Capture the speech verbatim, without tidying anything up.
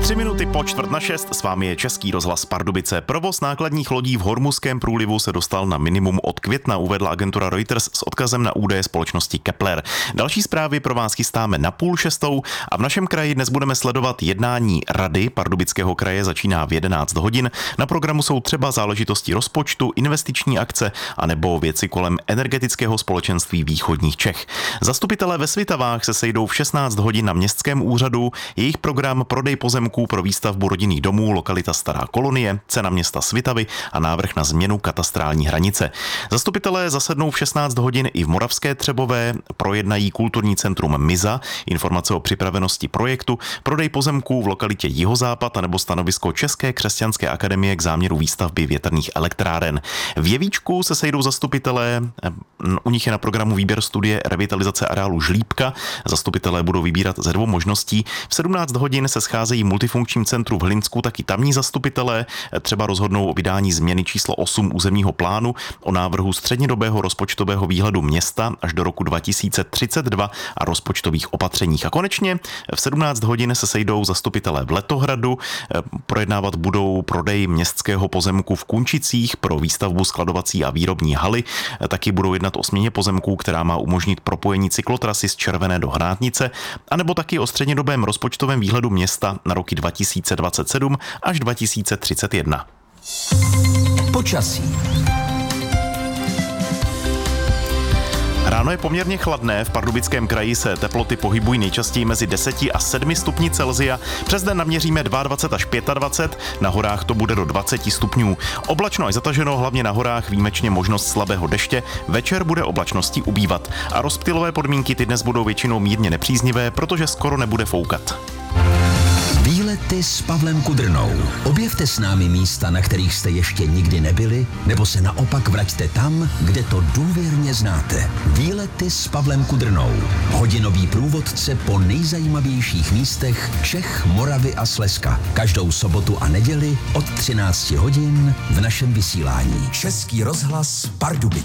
Tři minuty po čtvrt na šest, s vámi je Český rozhlas Pardubice. Provoz nákladních lodí v Hormuzském průlivu se dostal na minimum od května, uvedla agentura Reuters s odkazem na údaje společnosti Kepler. Další zprávy pro vás chystáme na půl šestou a v našem kraji dnes budeme sledovat jednání Rady Pardubického kraje, začíná v jedenáct hodin. Na programu jsou třeba záležitosti rozpočtu, investiční akce a nebo věci kolem energetického společenství východních Čech. Zastupitelé ve Svitavách se sejdou v šestnáct hodin na městském úřadu. Jejich program prodej pozemků pro výstavbu rodinných domů, lokalita Stará kolonie, cena města Svitavy a návrh na změnu katastrální hranice. Zastupitelé zasednou v šestnáct hodin i v Moravské Třebové, projednají kulturní centrum Miza, informace o připravenosti projektu, prodej pozemků v lokalitě Jihozápad a nebo stanovisko České křesťanské akademie k záměru výstavby větrných elektráren. V Jevíčku se sejdou zastupitelé, u nich je na programu výběr studie revitalizace areálu Žlíbka. Zastupitelé budou vybírat ze dvou možností. V sedmnáct hodin se scházejí multifunkčním centru v Hlinsku, taky tamní zastupitelé třeba rozhodnou o vydání změny číslo osm územního plánu, o návrhu střednědobého rozpočtového výhledu města až do roku dva tisíce třicet dva a rozpočtových opatřeních. A konečně v sedmnáct hodin se sejdou zastupitelé v Letohradu, projednávat budou prodej městského pozemku v Kunčicích pro výstavbu skladovací a výrobní haly, taky budou jednat o směně pozemků, která má umožnit propojení cyklotrasy z Červené do Hrádnice, anebo taky o střednědobém rozpočtovém výhledu města na roky dva tisíce dvacet sedm až dva tisíce třicet jedna. Počasí. Ráno je poměrně chladné, v Pardubickém kraji se teploty pohybují nejčastěji mezi deseti a sedmi stupni Celsia. Přes den naměříme dvacet dva až dvacet pět, na horách to bude do dvacet stupňů. Oblačno až zataženo, hlavně na horách výjimečně možnost slabého deště, večer bude oblačnosti ubývat. A rozptylové podmínky ty dnes budou většinou mírně nepříznivé, protože skoro nebude foukat. Výlety s Pavlem Kudrnou. Objevte s námi místa, na kterých jste ještě nikdy nebyli, nebo se naopak vraťte tam, kde to důvěrně znáte. Výlety s Pavlem Kudrnou. Hodinový průvodce po nejzajímavějších místech Čech, Moravy a Slezska. Každou sobotu a neděli od třináct hodin v našem vysílání. Český rozhlas Pardubice.